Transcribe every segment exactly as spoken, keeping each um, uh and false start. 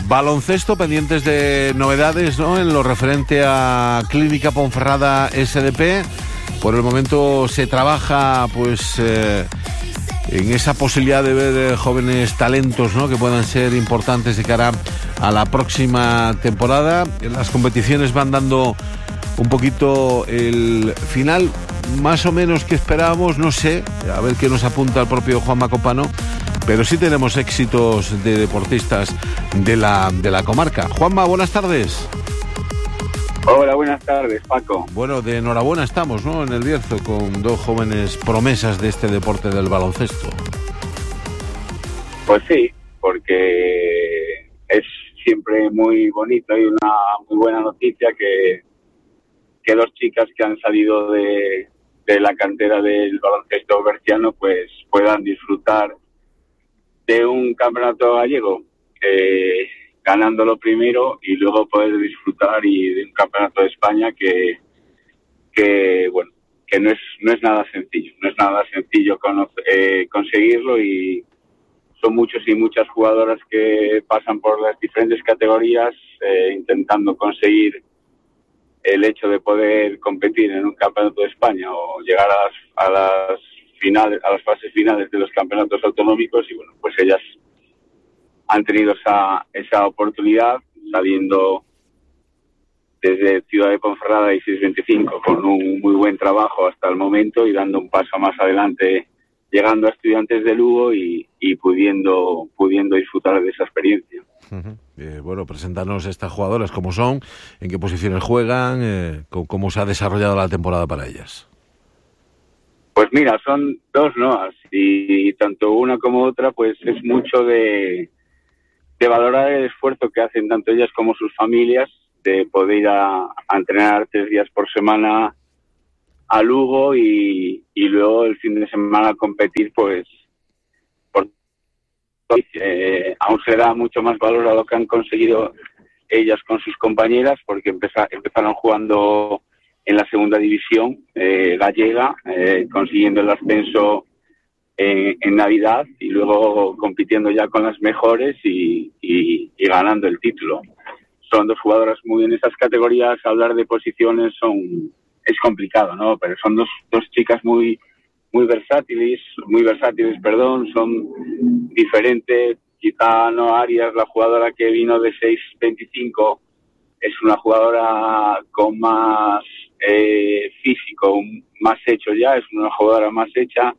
Baloncesto, pendientes de novedades, ¿no?, en lo referente a Clínica Ponferrada S D P. Por el momento se trabaja, pues, eh, en esa posibilidad de ver eh, jóvenes talentos, ¿no?, que puedan ser importantes de cara a la próxima temporada. Las competiciones van dando un poquito el final, más o menos que esperábamos, no sé, a ver qué nos apunta el propio Juanma Copano, pero sí tenemos éxitos de deportistas de la, de la comarca. Juanma, buenas tardes. Hola, buenas tardes, Paco. Bueno, de enhorabuena estamos, ¿no?, en el Bierzo, con dos jóvenes promesas de este deporte del baloncesto. Pues sí, porque es siempre muy bonito y una muy buena noticia que, que dos chicas que han salido de, de la cantera del baloncesto berciano pues puedan disfrutar de un campeonato gallego, eh, ganándolo primero y luego poder disfrutar y de un campeonato de España que, que bueno, que no es no es nada sencillo, no es nada sencillo conocer, eh, conseguirlo, y son muchos y muchas jugadoras que pasan por las diferentes categorías eh, intentando conseguir el hecho de poder competir en un campeonato de España o llegar a las, a las finales, a las fases finales de los campeonatos autonómicos, y bueno, pues ellas han tenido esa esa oportunidad saliendo desde Ciudad de Ponferrada y seis veinticinco con un muy buen trabajo hasta el momento y dando un paso más adelante, llegando a Estudiantes de Lugo y, y pudiendo pudiendo disfrutar de esa experiencia. Uh-huh. Eh, bueno, preséntanos estas jugadoras, cómo son, en qué posiciones juegan, eh, cómo, cómo se ha desarrollado la temporada para ellas. Pues mira, son dos Noas y tanto una como otra pues es mucho de, de valorar el esfuerzo que hacen tanto ellas como sus familias de poder ir a, a entrenar tres días por semana a Lugo y, y luego el fin de semana competir, pues por, eh, aún se da mucho más valor a lo que han conseguido ellas con sus compañeras, porque empeza, empezaron jugando en la segunda división eh, gallega, eh, consiguiendo el ascenso en, en Navidad y luego compitiendo ya con las mejores y, y, y ganando el título. Son dos jugadoras muy en esas categorías. Hablar de posiciones son es complicado, ¿no? Pero son dos dos chicas muy muy versátiles, muy versátiles, perdón, son diferentes. Quizá no Arias, la jugadora que vino de seis veinticinco, es una jugadora con más eh, físico, más hecho ya, es una jugadora más hecha,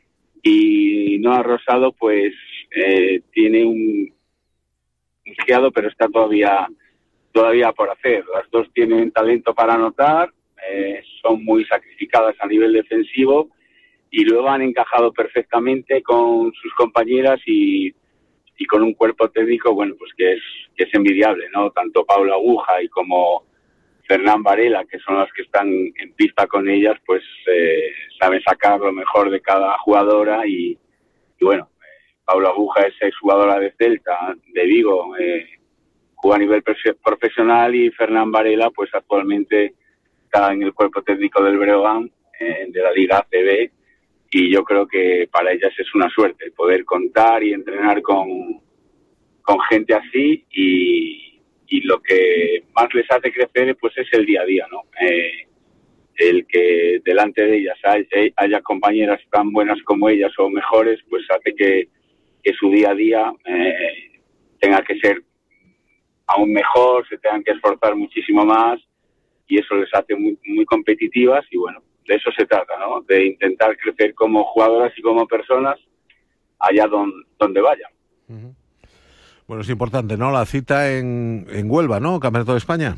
y Noa Rosado pues eh, tiene un fiado, pero está todavía todavía por hacer. Las dos tienen talento para anotar, eh, son muy sacrificadas a nivel defensivo y luego han encajado perfectamente con sus compañeras y, y con un cuerpo técnico, bueno, pues que es que es envidiable, ¿no? Tanto Paula Aguja y como Fernán Varela, que son las que están en pista con ellas, pues eh, saben sacar lo mejor de cada jugadora y, y bueno, eh, Paula Aguja es exjugadora de Celta, de Vigo, eh, juega a nivel profesional, y Fernán Varela pues actualmente está en el cuerpo técnico del Breogán, eh, de la Liga A C B, y yo creo que para ellas es una suerte poder contar y entrenar con, con gente así, y, y lo que más les hace crecer pues es el día a día, ¿no? Eh, el que delante de ellas haya, haya compañeras tan buenas como ellas o mejores, pues hace que, que su día a día eh, tenga que ser aún mejor, se tengan que esforzar muchísimo más, y eso les hace muy, muy competitivas, y bueno, de eso se trata, ¿no? De intentar crecer como jugadoras y como personas allá don, donde vayan. Uh-huh. Bueno, es importante, ¿no?, la cita en, en Huelva, ¿no?, Campeonato de España.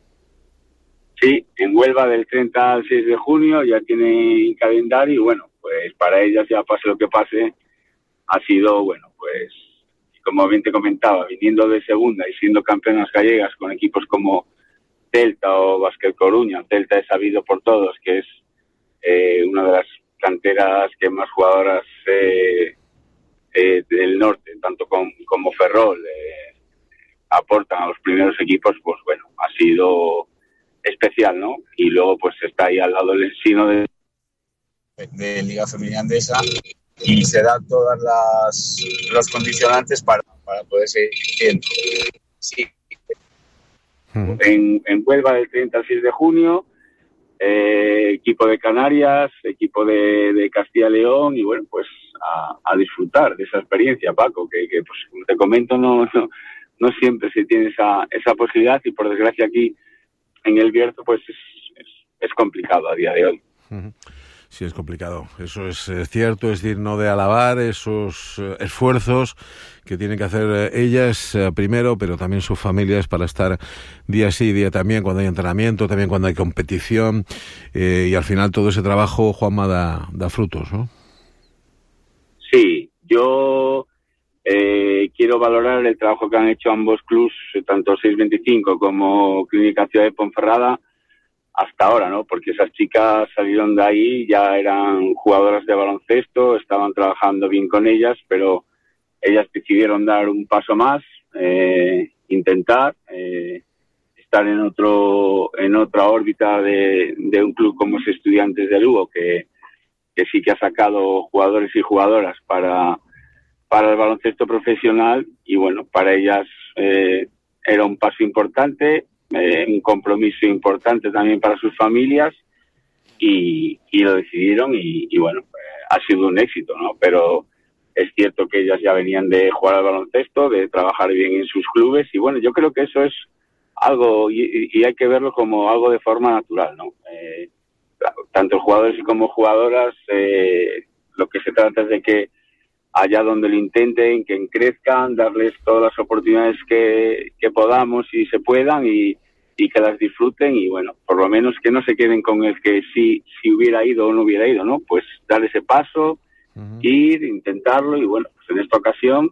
Sí, en Huelva del treinta al seis de junio, ya tiene calendario, y bueno, pues para ellas ya pase lo que pase, ha sido, bueno, pues como bien te comentaba, viniendo de segunda y siendo campeonas gallegas con equipos como Celta o Básquet Coruña. Celta es sabido por todos que es eh, una de las canteras que más jugadoras eh, eh, del norte, tanto con, como Ferrol, eh, aportan a los primeros equipos, pues bueno, ha sido especial, ¿no? Y luego pues está ahí al lado el Ensino de, de Liga Femenina Andesa, y se dan todas las los condicionantes para, para poder seguir creciendo. Sí. Uh-huh. En, en Huelva del treinta al seis de junio, eh, equipo de Canarias, equipo de, de Castilla y León, y bueno, pues a, a disfrutar de esa experiencia, Paco, que, que pues como te comento, no, no, no siempre se tiene esa, esa posibilidad, y por desgracia aquí en el Bierzo pues es, es, es complicado a día de hoy. Uh-huh. Sí, es complicado. Eso es eh, cierto, es digno de alabar esos eh, esfuerzos que tienen que hacer eh, ellas eh, primero, pero también sus familias para estar día sí, día también, cuando hay entrenamiento, también cuando hay competición, eh, y al final todo ese trabajo, Juanma, da, da frutos, ¿no? Sí, yo eh, quiero valorar el trabajo que han hecho ambos clubs, tanto seis veinticinco como Clínica Ciudad de Ponferrada, hasta ahora, ¿no? Porque esas chicas salieron de ahí, ya eran jugadoras de baloncesto, estaban trabajando bien con ellas, pero ellas decidieron dar un paso más, eh, intentar eh, estar en otro en otra órbita de, de un club como es Estudiantes de Lugo, que, que sí que ha sacado jugadores y jugadoras para, para el baloncesto profesional, y bueno, para ellas eh, era un paso importante, Eh, un compromiso importante también para sus familias, y, y lo decidieron, y, y bueno, eh, ha sido un éxito, ¿no? Pero es cierto que ellas ya venían de jugar al baloncesto, de trabajar bien en sus clubes, y bueno, yo creo que eso es algo, y, y hay que verlo como algo de forma natural, ¿no? Eh, tanto jugadores como jugadoras, eh, lo que se trata es de que allá donde lo intenten, que crezcan, darles todas las oportunidades que, que podamos y se puedan, y, y que las disfruten, y bueno, por lo menos que no se queden con el que sí, si hubiera ido o no hubiera ido, ¿no? Pues dar ese paso, uh-huh. ir, intentarlo, y bueno, pues en esta ocasión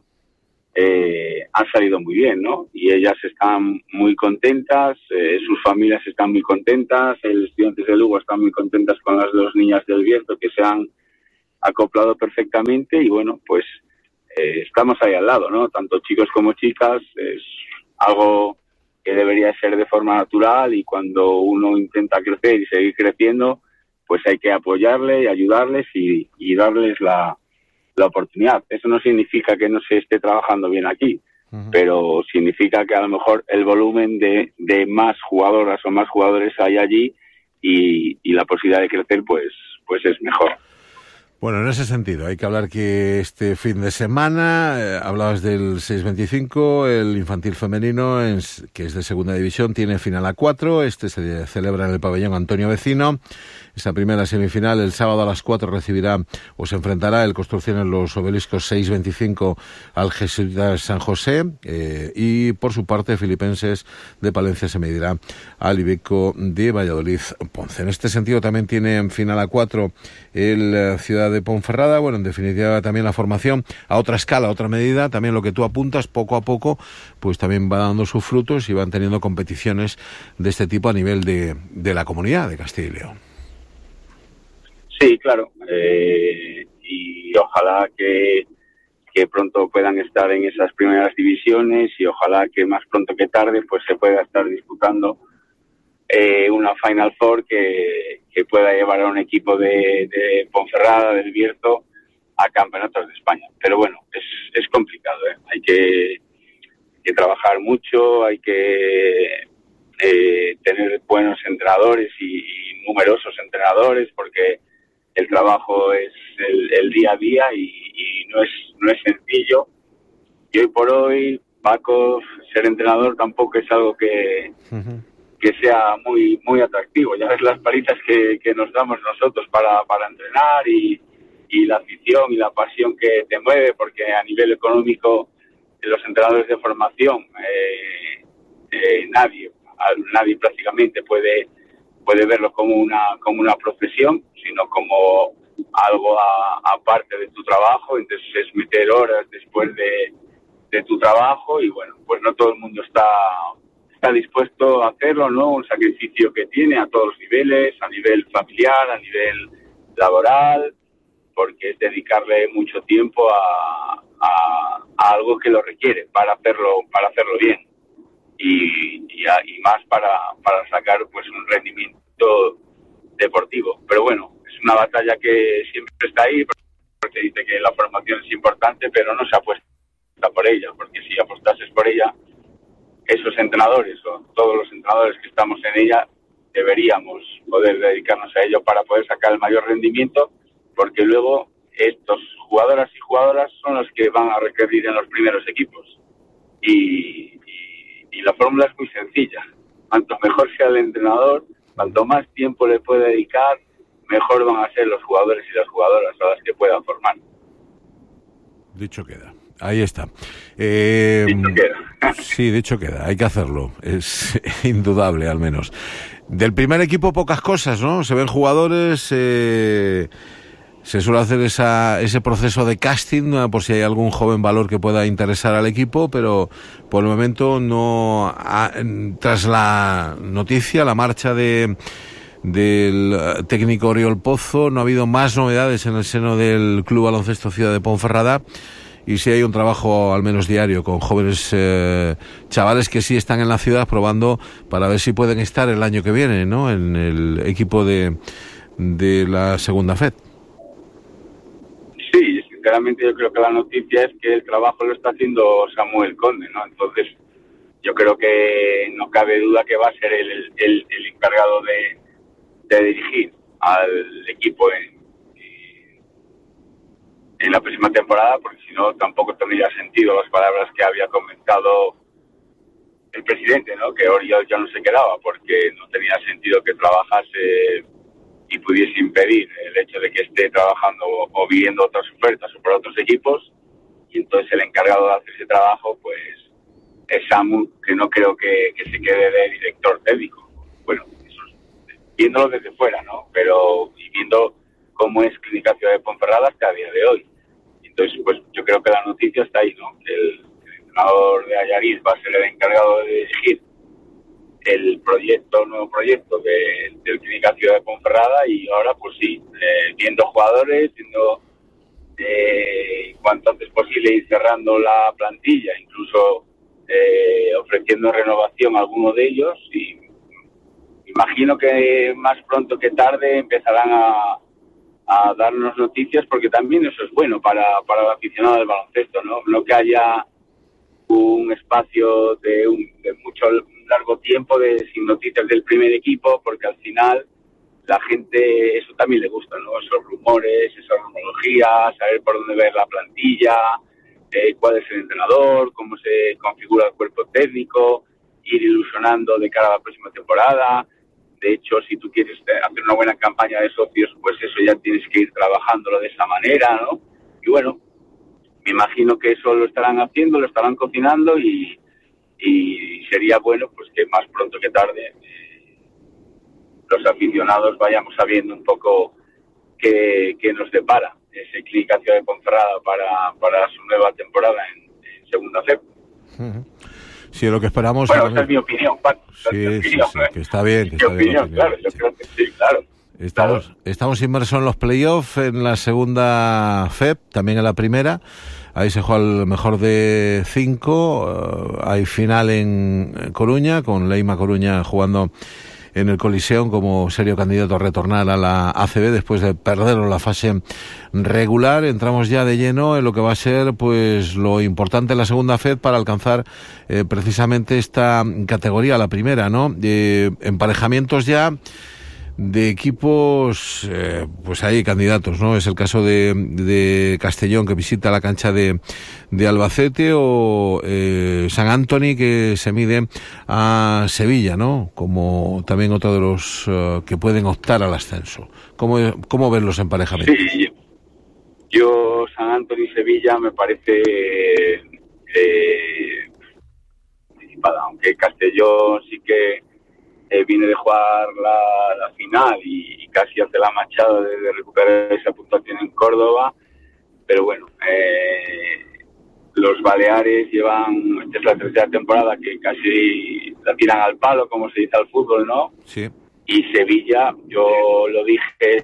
eh, ha salido muy bien, ¿no? Y ellas están muy contentas, eh, sus familias están muy contentas, el Estudiantes de Lugo están muy contentas con las dos niñas del Bierzo, que se han acoplado perfectamente, y bueno, pues eh, estamos ahí al lado, ¿no? Tanto chicos como chicas, es algo que debería ser de forma natural, y cuando uno intenta crecer y seguir creciendo, pues hay que apoyarle y ayudarles y, y darles la, la oportunidad. Eso no significa que no se esté trabajando bien aquí, uh-huh. pero significa que a lo mejor el volumen de, de más jugadoras o más jugadores hay allí, y, y la posibilidad de crecer pues, pues es mejor. Bueno, en ese sentido, hay que hablar que este fin de semana, eh, hablabas del seis veinticinco, el infantil femenino, en, que es de segunda división, tiene final a cuatro, este se celebra en el pabellón Antonio Vecino. Esa primera semifinal, el sábado a las cuatro, recibirá o se enfrentará el Construcción en los Obeliscos seis veinticinco al Jesuitas San José, eh, y por su parte Filipenses de Palencia se medirá al Ibeco de Valladolid Ponce. En este sentido también tiene en final a cuatro el eh, Ciudad de Ponferrada. Bueno, en definitiva también la formación a otra escala, a otra medida, también lo que tú apuntas poco a poco, pues también va dando sus frutos y van teniendo competiciones de este tipo a nivel de, de la comunidad de Castilla y León. Sí, claro, eh, y ojalá que, que pronto puedan estar en esas primeras divisiones, y ojalá que más pronto que tarde pues se pueda estar disputando eh, una Final Four que, que pueda llevar a un equipo de, de Ponferrada, del Bierzo, a campeonatos de España. Pero bueno, es, es complicado, ¿eh? Hay que, que trabajar mucho, hay que eh, tener buenos entrenadores y, y numerosos entrenadores, porque el trabajo es el, el día a día, y, y no es no es sencillo. Y hoy por hoy, Paco, ser entrenador tampoco es algo que, uh-huh. que sea muy muy atractivo. Ya ves las palizas que, que nos damos nosotros para, para entrenar, y, y la afición y la pasión que te mueve, porque a nivel económico los entrenadores de formación, eh, eh, nadie, nadie prácticamente puede puede verlo como una como una profesión, sino como algo aparte de tu trabajo. Entonces es meter horas después de, de tu trabajo, y bueno, pues no todo el mundo está está dispuesto a hacerlo, ¿no? Un sacrificio que tiene a todos los niveles, a nivel familiar, a nivel laboral, porque es dedicarle mucho tiempo a, a, a algo que lo requiere para hacerlo para hacerlo bien. Y, y, y más para, para sacar pues un rendimiento deportivo. Pero bueno, es una batalla que siempre está ahí, porque dice que la formación es importante, pero no se apuesta por ella, porque si apostases por ella, los entrenadores o todos los entrenadores que estamos en ella deberíamos poder dedicarnos a ello para poder sacar el mayor rendimiento, porque luego estos jugadoras y jugadoras son los que van a requerir en los primeros equipos. Y, y, y la fórmula es muy sencilla. Cuanto mejor sea el entrenador, cuanto más tiempo le puede dedicar, mejor van a ser los jugadores y las jugadoras a las que puedan formar. Dicho queda. Ahí está. Eh, dicho queda. Sí, dicho queda. Hay que hacerlo. Es indudable, al menos. Del primer equipo, pocas cosas, ¿no? Se ven jugadores... Eh, se suele hacer esa, ese proceso de casting, ¿no? Por si hay algún joven valor que pueda interesar al equipo, pero por el momento no... Ha, tras la noticia, la marcha de... del técnico Oriol Pozo, no ha habido más novedades en el seno del Club Baloncesto Ciudad de Ponferrada, y sí hay un trabajo al menos diario con jóvenes eh, chavales que sí están en la ciudad probando para ver si pueden estar el año que viene, ¿no?, en el equipo de, de la segunda F E D. Sí, sinceramente yo creo que la noticia es que el trabajo lo está haciendo Samuel Conde, ¿no? Entonces yo creo que no cabe duda que va a ser el, el, el encargado de de dirigir al equipo en, en la próxima temporada, porque si no tampoco tendría sentido las palabras que había comentado el presidente, ¿no?, que Oriol ya no se quedaba, porque no tenía sentido que trabajase y pudiese impedir el hecho de que esté trabajando o viendo otras ofertas o por otros equipos, y entonces el encargado de hacer ese trabajo pues es Samu, que no creo que, que se quede de director técnico. Bueno, viéndolo desde fuera, ¿no? Pero y viendo cómo es Clínica Ciudad de Ponferrada hasta el día de hoy. Entonces, pues yo creo que la noticia está ahí, ¿no? Que el, el entrenador de Allariz va a ser el encargado de dirigir el proyecto, nuevo proyecto de, de Clínica Ciudad de Ponferrada, y ahora, pues sí, eh, viendo jugadores, viendo eh, cuanto antes posible ir cerrando la plantilla, incluso eh, ofreciendo renovación a alguno de ellos, y imagino que más pronto que tarde empezarán a, a darnos noticias, porque también eso es bueno para, para el aficionado del baloncesto, ¿no? No que haya un espacio de, un, de mucho largo tiempo de sin noticias del primer equipo, porque al final la gente eso también le gusta, ¿no? Esos rumores, esa rumorología, saber por dónde ver la plantilla, eh, cuál es el entrenador, cómo se configura el cuerpo técnico, ir ilusionando de cara a la próxima temporada. De hecho, si tú quieres hacer una buena campaña de socios, pues eso ya tienes que ir trabajándolo de esa manera, ¿no? Y bueno, me imagino que eso lo estarán haciendo, lo estarán cocinando, y, y sería bueno pues que más pronto que tarde eh, los aficionados vayamos sabiendo un poco qué, qué nos depara ese Clínica Ciudad de Ponferrada para, para su nueva temporada en, en segunda F E P. Uh-huh. Sí, lo que esperamos... Bueno, esa es mi opinión, Juan. Sí, sí, opinión, sí, que está bien. Que está opinión, bien opinión, claro, yo sí. creo que sí, claro. Estamos, claro. estamos inmersos en los playoffs, en la segunda F E P, también en la primera. Ahí se juega el mejor de cinco. Uh, hay final en Coruña, con Leima Coruña jugando en el Coliseum como serio candidato a retornar a la A C B después de perder la fase regular. Entramos ya de lleno en lo que va a ser pues lo importante en la segunda F E D para alcanzar eh, precisamente esta categoría, la primera, ¿no? Eh, emparejamientos ya de equipos, eh, pues hay candidatos, ¿no? Es el caso de, de Castellón, que visita la cancha de, de Albacete, o eh, San Antoni, que se mide a Sevilla, ¿no? Como también otro de los uh, que pueden optar al ascenso. ¿Cómo, cómo ven los emparejamientos? Sí, yo San Antoni y Sevilla me parece eh, anticipada, aunque Castellón sí que Eh, viene de jugar la, la final y, y casi hace la machada de, de recuperar esa puntuación en Córdoba, pero bueno, eh, los Baleares llevan, esta es la tercera temporada que casi la tiran al palo, como se dice al fútbol, ¿no? Sí. Y Sevilla, yo lo dije...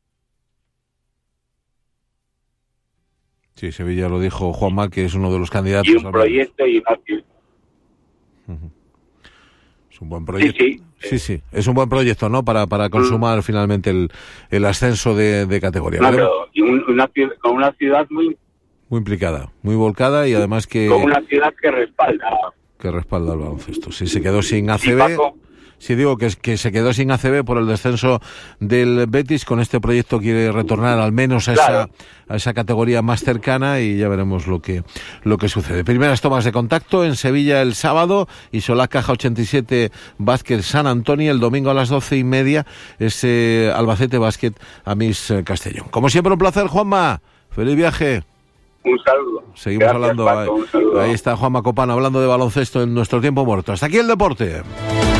Sí, Sevilla lo dijo Juanma, que es uno de los candidatos. Y un proyecto y una... Uh-huh. Es un buen proyecto. Sí, sí. Sí, sí, es un buen proyecto, ¿no? Para para consumar mm. finalmente el, el ascenso de, de categoría. Claro, y un, una, con una ciudad muy... Muy implicada, muy volcada, y además que... Con una ciudad que respalda. que respalda el baloncesto. Si se quedó sin A C B... Si digo que, que se quedó sin A C B por el descenso del Betis, con este proyecto quiere retornar al menos a, claro. esa, a esa categoría más cercana y ya veremos lo que lo que sucede. Primeras tomas de contacto en Sevilla el sábado y Solá Caja ochenta y siete Básquet San Antonio. El domingo a las doce y media ese Albacete Básquet Amis Castellón. Como siempre, un placer, Juanma. Feliz viaje. Un saludo. Seguimos Gracias, hablando. Paco, un saludo. Ahí está Juanma Copano hablando de baloncesto en nuestro tiempo muerto. Hasta aquí el deporte.